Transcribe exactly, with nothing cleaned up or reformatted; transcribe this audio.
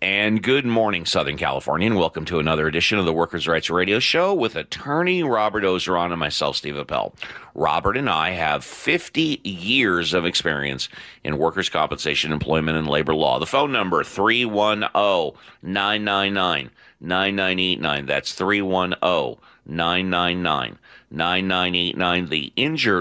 And good morning, Southern California, and welcome to another edition of the Workers' Rights Radio Show with attorney Robert Ozeron and myself, Steve Appel. Robert and I have fifty years of experience in workers' compensation, employment, and labor law. The phone number, three one zero, nine nine nine, nine nine eight nine. That's three one zero, nine nine nine, nine nine eight nine. The injured